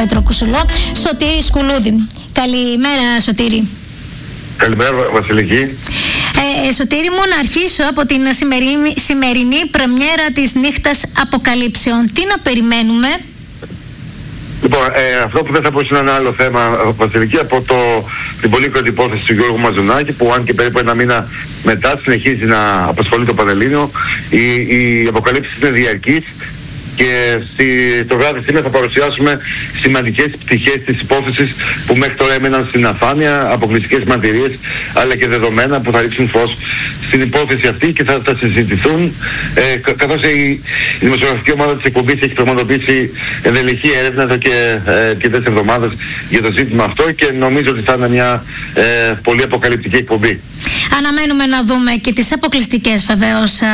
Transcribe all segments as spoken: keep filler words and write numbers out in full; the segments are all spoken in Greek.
Πέτρο Κουσουλό, Σωτήρη Σκουλούδη. Καλημέρα, Σωτήρη. Καλημέρα, Βασιλική. Ε, Σωτήρη μου, να αρχίσω από την σημερινή, σημερινή πρεμιέρα της Νύχτας Αποκαλύψεων. Τι να περιμένουμε? Λοιπόν, ε, αυτό που δεν θα πω είναι ένα άλλο θέμα, Βασιλική, από το, την πολύκροτη υπόθεση του Γιώργου Μαζονάκη, που αν και περίπου ένα μήνα μετά συνεχίζει να απασχολεί το Πανελλήνιο. Οι, οι αποκαλύψεις είναι διαρκείς και στη, το βράδυ σήμερα θα παρουσιάσουμε σημαντικές πτυχές της υπόθεσης που μέχρι τώρα έμεναν στην αφάνεια, αποκλειστικές μαρτυρίες αλλά και δεδομένα που θα ρίξουν φως στην υπόθεση αυτή και θα, θα συζητηθούν, ε, κα, καθώς η, η δημοσιογραφική ομάδα της εκπομπής έχει πραγματοποιήσει ενδελεχή έρευνα εδώ και ε, αρκετές εβδομάδες για το ζήτημα αυτό και νομίζω ότι θα είναι μια ε, πολύ αποκαλυπτική εκπομπή. Αναμένουμε να δούμε και τις αποκλειστικές βεβαίως α,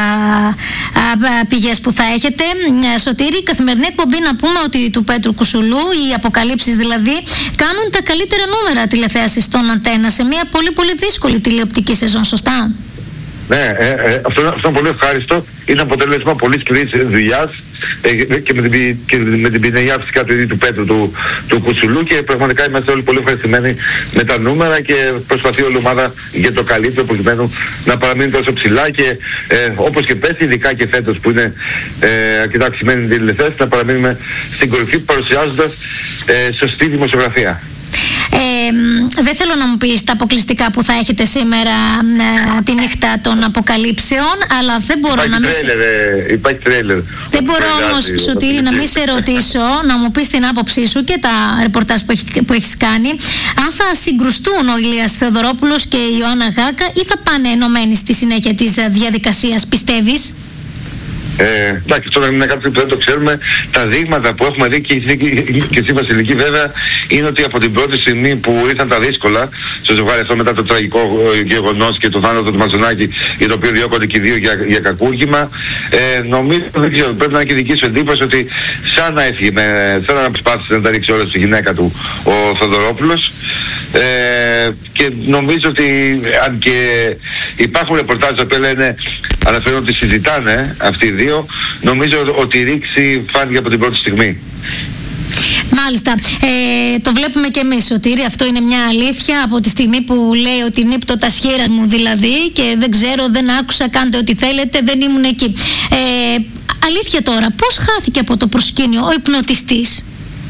α, πηγές που θα έχετε. Σωτήρη, καθημερινή εκπομπή να πούμε ότι του Πέτρου Κουσουλού, οι αποκαλύψεις δηλαδή, κάνουν τα καλύτερα νούμερα τηλεθέασης στον Αντένα σε μια πολύ πολύ δύσκολη τηλεοπτική σεζόν, σωστά? Ναι, ε, ε, αυτό, αυτό είναι πολύ ευχάριστο. Είναι αποτέλεσμα πολύ σκληρής δουλειάς ε, και με την, και με την πινελιά φυσικά του ίδιου του Πέτρου του, του Κουσουλού και πραγματικά είμαστε όλοι πολύ ευχαριστημένοι με τα νούμερα και προσπαθεί όλη η ομάδα για το καλύτερο προκειμένου να παραμείνει τόσο ψηλά και ε, όπως και πέσει, ειδικά και φέτος που είναι ε, αρκετά αυξημένη την τηλεθέαση, να παραμείνουμε στην κορυφή παρουσιάζοντας ε, σωστή δημοσιογραφία. Ε, δεν θέλω να μου πεις τα αποκλειστικά που θα έχετε σήμερα ε, τη νύχτα των αποκαλύψεων, αλλά δεν μπορώ υπάρχει να μην... Τρέλερ, ε, υπάρχει τρέλερ. Δεν μπορώ όμως, Σωτήρη, να μην σε ρωτήσω, να μου πεις την άποψή σου και τα ρεπορτάζ που, έχει, που έχεις κάνει, αν θα συγκρουστούν ο Ηλίας Θεοδωρόπουλος και η Ιωάννα Γάκα ή θα πάνε ενωμένοι στη συνέχεια της διαδικασίας, πιστεύεις? Ε, εντάξει, τώρα είναι κάτι που δεν το ξέρουμε. Τα δείγματα που έχουμε δει και, και εσύ, Βασιλική, βέβαια, είναι ότι από την πρώτη στιγμή που ήρθαν τα δύσκολα στο ζευγάρι αυτό μετά το τραγικό γεγονός και το θάνατο του Μαζονάκη, για το οποίο διώκονται και οι δύο για, για κακούργημα, ε, νομίζω, δεν ξέρω, πρέπει να είναι και δική σου εντύπωση ότι σαν να έφυγε, με, σαν να προσπάθησε να τα ρίξει όλα στη γυναίκα του ο Θεοδωρόπουλος. Ε, και νομίζω ότι αν και υπάρχουν ρεπορτάζ που λένε, αναφέρουν ότι συζητάνε αυτοί οι δύο, νομίζω ότι η ρήξη φάνηκε από την πρώτη στιγμή. Μάλιστα. Ε, το βλέπουμε και εμείς, Σωτήρη. Αυτό είναι μια αλήθεια από τη στιγμή που λέει ότι νύπτω τα σχέρας μου δηλαδή και δεν ξέρω, δεν άκουσα, κάντε ό,τι θέλετε, δεν ήμουν εκεί. Ε, αλήθεια τώρα, πώς χάθηκε από το προσκήνιο ο υπνοτιστής?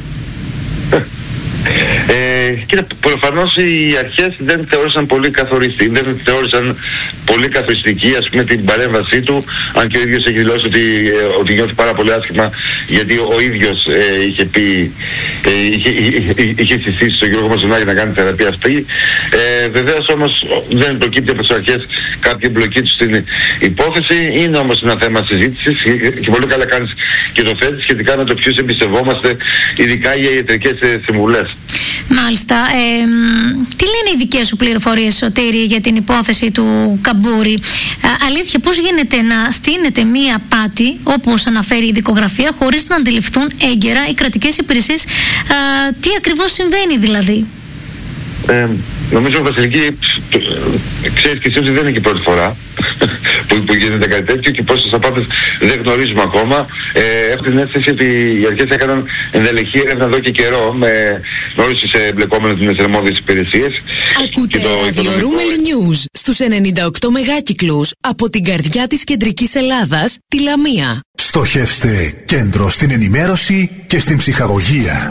Ε, κοίτα, προφανώς οι αρχές δεν θεώρησαν πολύ καθοριστική, δεν θεώρησαν πολύ καθοριστική, ας πούμε, την παρέμβασή του, αν και ο ίδιος έχει δηλώσει ότι, ε, ότι νιώθει πάρα πολύ άσχημα γιατί ο, ο ίδιος ε, είχε πει, ε, είχε, είχε, είχε συστήσει στον Γιώργο Μαζονάκη να κάνει θεραπεία αυτή. Ε, βεβαίως όμως δεν προκύπτει από τις αρχές κάποια εμπλοκή του στην υπόθεση, είναι όμως ένα θέμα συζήτησης και πολύ καλά κάνεις και το θέτεις σχετικά με το ποιους εμπιστευόμαστε, ειδικά για ιατρικές ε, συμβουλές. Μάλιστα. Ε, τι λένε οι δικές σου πληροφορίες, Σωτήρη, για την υπόθεση του Καμπούρη? Α, αλήθεια, πώς γίνεται να στείνεται μία απάτη, όπως αναφέρει η δικογραφία, χωρίς να αντιληφθούν έγκαιρα οι κρατικές υπηρεσίες? Α, τι ακριβώς συμβαίνει δηλαδή? Ε, νομίζω, Βασιλική, ξέρεις και εσύ ότι δεν είναι και η πρώτη φορά που, που γίνεται κάτι τέτοιο και πόσες απάτες δεν γνωρίζουμε ακόμα. Ε, έχω την αίσθηση ότι οι αρχές έκαναν ενδελεχή έρευνα εδώ και καιρό με, με όλους τους εμπλεκόμενους με τις αρμόδιες υπηρεσίες. Ακούτε Radio Roomel News στους ενενήντα οκτώ μεγάκυκλους από την καρδιά της κεντρικής Ελλάδας, τη Λαμία. Στοχεύστε κέντρο στην ενημέρωση και στην ψυχαγωγία.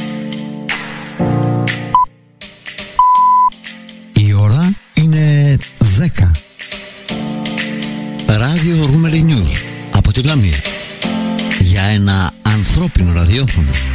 Η ώρα είναι δέκα. Radio Roomel News από τη Λαμία. Για ένα ανθρώπινο ραδιόφωνο.